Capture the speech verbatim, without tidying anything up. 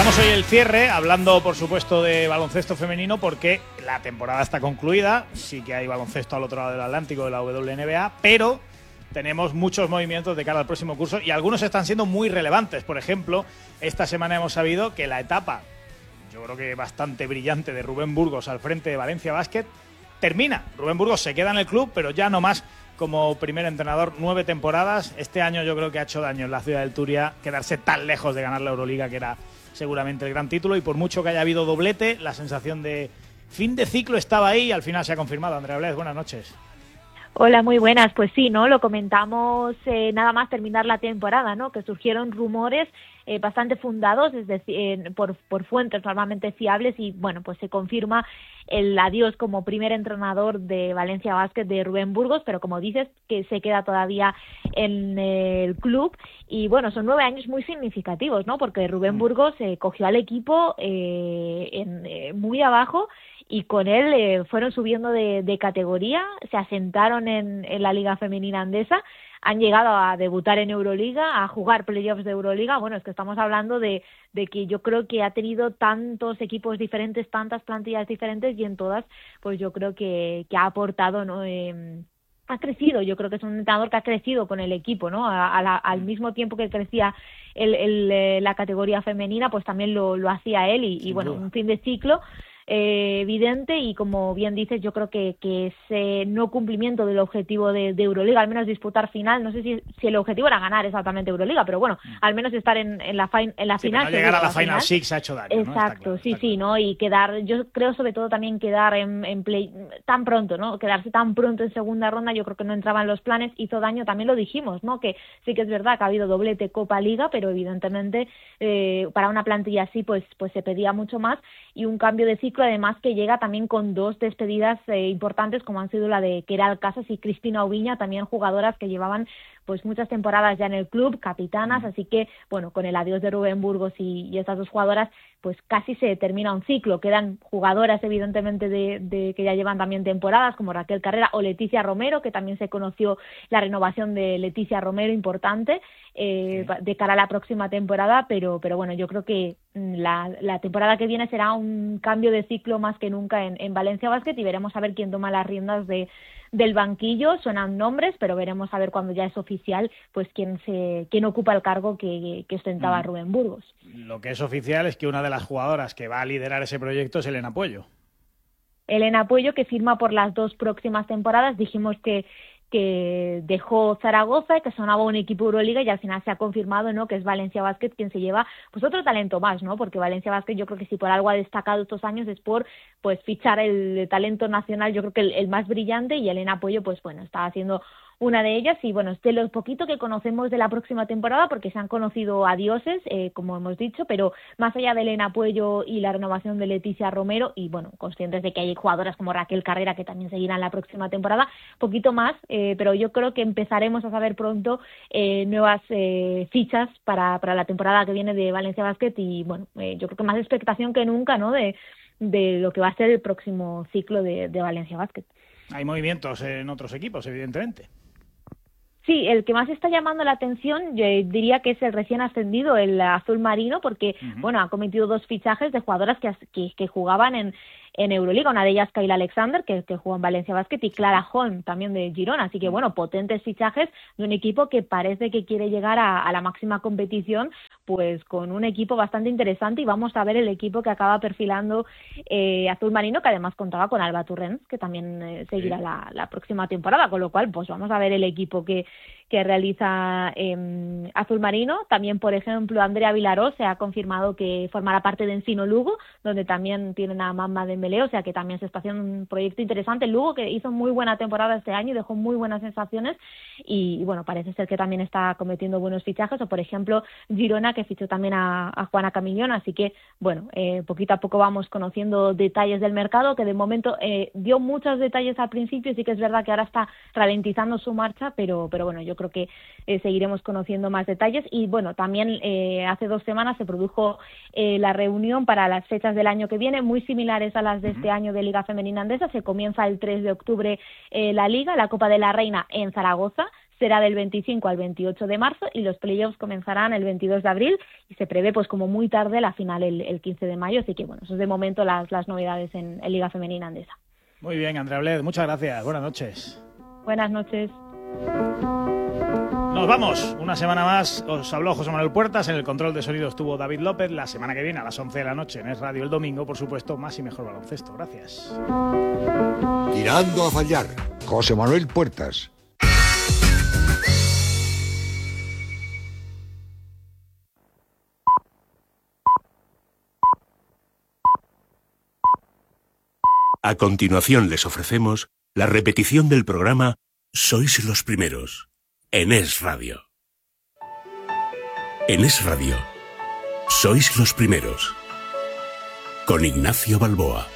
Empezamos hoy el cierre hablando, por supuesto, de baloncesto femenino porque la temporada está concluida. Sí que hay baloncesto al otro lado del Atlántico de la W N B A, pero tenemos muchos movimientos de cara al próximo curso y algunos están siendo muy relevantes. Por ejemplo, esta semana hemos sabido que la etapa, yo creo que bastante brillante, de Rubén Burgos al frente de Valencia Basket termina. Rubén Burgos se queda en el club, pero ya no más como primer entrenador, nueve temporadas. Este año yo creo que ha hecho daño en la ciudad del Turia quedarse tan lejos de ganar la Euroliga, que era seguramente el gran título, y por mucho que haya habido doblete, la sensación de fin de ciclo estaba ahí y al final se ha confirmado. Andrea Blez, buenas noches. Hola, muy buenas. Pues sí, ¿no? Lo comentamos eh, nada más terminar la temporada, ¿no? Que surgieron rumores eh, bastante fundados, es decir, eh, por, por fuentes normalmente fiables, y bueno, pues se confirma el adiós como primer entrenador de Valencia Basket de Rubén Burgos, pero como dices, que se queda todavía en el club. Y bueno, son nueve años muy significativos, ¿no? Porque Rubén Burgos eh, cogió al equipo eh, en, eh, muy abajo, y con él eh, fueron subiendo de, de categoría, se asentaron en, en la Liga Femenina Andesa, han llegado a debutar en Euroliga, a jugar playoffs de Euroliga. Bueno, es que estamos hablando de, de que yo creo que ha tenido tantos equipos diferentes, tantas plantillas diferentes, y en todas, pues yo creo que, que ha aportado, ¿no? Eh, ha crecido, yo creo que es un entrenador que ha crecido con el equipo, ¿no? A, a la, al mismo tiempo que crecía el, el, la categoría femenina, pues también lo, lo hacía él, y, y bueno, un fin de ciclo Eh, evidente, y como bien dices, yo creo que, que ese no cumplimiento del objetivo de, de Euroliga, al menos disputar final, no sé si, si el objetivo era ganar exactamente Euroliga, pero bueno, al menos estar en, en la, fin, en la sí, final. No llegar a la, la Final Six ha hecho daño. Exacto, ¿no? Está claro, sí, está sí, claro. ¿no? Y quedar, yo creo sobre todo también quedar en, en play tan pronto, ¿no? Quedarse tan pronto en segunda ronda, yo creo que no entraba en los planes, hizo daño, también lo dijimos, ¿no? Que sí que es verdad que ha habido doblete Copa Liga, pero evidentemente eh, para una plantilla así, pues, pues se pedía mucho más, y un cambio de ciclo, además, que llega también con dos despedidas eh, importantes, como han sido la de Queralt Casas y Cristina Ubiña, también jugadoras que llevaban pues muchas temporadas ya en el club, capitanas, así que bueno, con el adiós de Rubén Burgos y, y estas dos jugadoras, pues casi se termina un ciclo. Quedan jugadoras evidentemente de, de que ya llevan también temporadas, como Raquel Carrera o Leticia Romero, que también se conoció la renovación de Leticia Romero, importante eh, sí. de cara a la próxima temporada, pero pero bueno, yo creo que la, la temporada que viene será un cambio de ciclo más que nunca en, en Valencia Basket, y veremos a ver quién toma las riendas de del banquillo. Suenan nombres, pero veremos a ver cuando ya es oficial, pues quién se quién ocupa el cargo que, que ostentaba mm. Rubén Burgos. Lo que es oficial es que una de las jugadoras que va a liderar ese proyecto es Elena Puello. Elena Puello, que firma por las dos próximas temporadas. Dijimos que que dejó Zaragoza, que sonaba un equipo Euroliga, y al final se ha confirmado, ¿no?, que es Valencia Basket quien se lleva pues otro talento más, ¿no? Porque Valencia Basket, yo creo que si por algo ha destacado estos años es por pues fichar el talento nacional, yo creo que el, el más brillante, y Elena Puello pues bueno, está haciendo una de ellas. Y bueno, es de lo poquito que conocemos de la próxima temporada, porque se han conocido a dioses, eh, como hemos dicho, pero más allá de Elena Puello y la renovación de Leticia Romero, y bueno, conscientes de que hay jugadoras como Raquel Carrera que también seguirán la próxima temporada, poquito más, eh, pero yo creo que empezaremos a saber pronto eh, nuevas eh, fichas para, para la temporada que viene de Valencia Basket, y bueno, eh, yo creo que más expectación que nunca, ¿no?, de, de lo que va a ser el próximo ciclo de, de Valencia Basket. Hay movimientos en otros equipos, evidentemente. Sí, el que más está llamando la atención, yo diría que es el recién ascendido, el azul marino, porque uh-huh. bueno, ha cometido dos fichajes de jugadoras que, que, que jugaban en, en Euroliga, una de ellas Kayla Alexander, que, que jugó en Valencia Basket, y Clara Holm, también de Girona, así que bueno, potentes fichajes de un equipo que parece que quiere llegar a, a la máxima competición, pues con un equipo bastante interesante, y vamos a ver el equipo que acaba perfilando eh, azul marino, que además contaba con Alba Turrens, que también eh, seguirá sí. la, la próxima temporada, con lo cual pues vamos a ver el equipo que que realiza eh, Azul Marino. También, por ejemplo, Andrea Vilaró se ha confirmado que formará parte de Ensino Lugo, donde también tienen a Mamma Dembélé, o sea que también se está haciendo un proyecto interesante. Lugo, que hizo muy buena temporada este año y dejó muy buenas sensaciones, y, y bueno, parece ser que también está cometiendo buenos fichajes, o por ejemplo Girona, que fichó también a, a Juana Camillón, así que bueno, eh, poquito a poco vamos conociendo detalles del mercado, que de momento eh, dio muchos detalles al principio, y sí que es verdad que ahora está ralentizando su marcha, pero, pero bueno, yo creo que eh, seguiremos conociendo más detalles. Y bueno, también eh, hace dos semanas se produjo eh, la reunión para las fechas del año que viene, muy similares a las de este año de Liga Femenina Andesa. Se comienza el tres de octubre eh, la Liga, la Copa de la Reina en Zaragoza. será del veinticinco al veintiocho de marzo y los playoffs comenzarán el veintidós de abril y se prevé pues como muy tarde la final el, el quince de mayo, así que bueno, eso es de momento las, las novedades en, en Liga Femenina Andesa. Muy bien, Andrea Bled, muchas gracias, buenas noches. Buenas noches. Nos vamos, una semana más, os habló José Manuel Puertas, en el control de sonido estuvo David López, la semana que viene a las once de la noche en Es Radio, el domingo, por supuesto, más y mejor baloncesto, gracias. Tirando a fallar, José Manuel Puertas. A continuación les ofrecemos la repetición del programa Sois los Primeros, en Es Radio. En Es Radio, Sois los Primeros, con Ignacio Balboa.